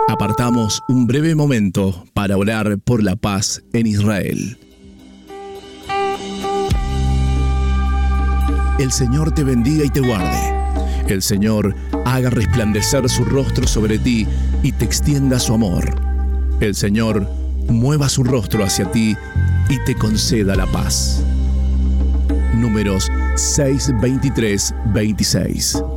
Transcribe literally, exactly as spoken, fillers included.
Apartamos un breve momento para orar por la paz en Israel. El Señor te bendiga y te guarde. El Señor haga resplandecer su rostro sobre ti y te extienda su amor. El Señor mueva su rostro hacia ti y te conceda la paz. Números seis, veintitrés, veintiséis.